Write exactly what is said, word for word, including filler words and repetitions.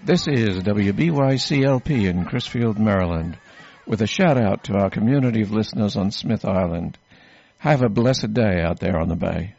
This is W B Y C L P in Crisfield, Maryland, with a shout-out to our community of listeners on Smith Island. Have a blessed day out there on the bay.